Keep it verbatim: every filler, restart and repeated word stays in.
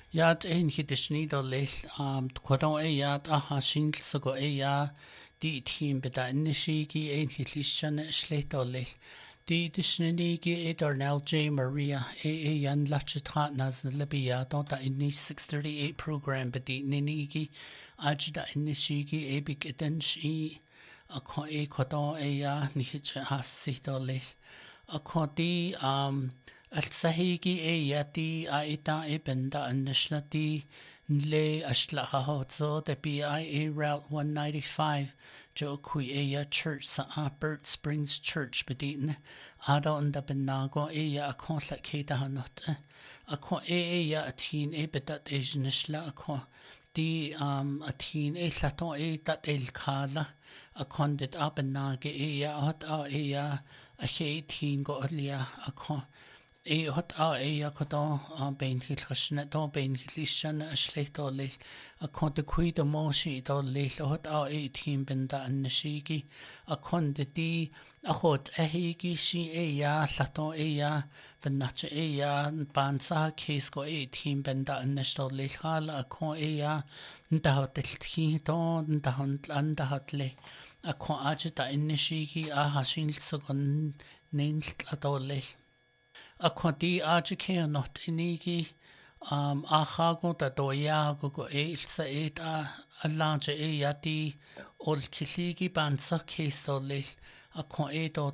Yaad ein hidishnidol lil um tquadon e yaad aha shingl sogo e ya di team beda inishigi ein hilishan shletol lil di dishnigi e Darnell J Maria e e yan lachitrat nas libya don da inish six thirty-eight program bedi ninigi ajda inishigi e big edenshi akwa e quadon e ya nihich hasitol lil akwa di um السهيجي إيه ياتي آيتا إبندا النشلتي نلي أشلها هوتزو the B I A Route one ninety-five جو كوي إيه church سا Bird Springs Church بدين آدو اندا بناغو إيه أكون لكيدا هنوت أكون إيه أتين إيه بدات إيج نشلا أكون دي um أتين إيه لاتون إيه دات إيه الكالا أكون دت أبناغي إيه أهد إيه أخي تين غو أليا أكون e hot a e a kodo a bein hilchna do bein hilishan a shleto le a kon de kui de moshi do le hot a e team benda an shigi a kon de di a hot a higi shi e ya lato e ya benach e ya bansa case go e team benda an sto le hal a kon e ya nda hot ti do nda hon an da hot le a kon a da in shigi a hashin so gon nein do le Aquadi Ajake not inigi um ahago da doya go e sa et a large e yati ol kiligi bansa case do le aqua e do